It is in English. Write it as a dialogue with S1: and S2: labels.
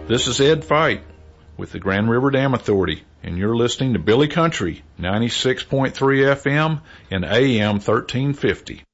S1: This is Ed Fight with the Grand River Dam Authority, and you're listening to Billy Country, 96.3 FM and AM 1350.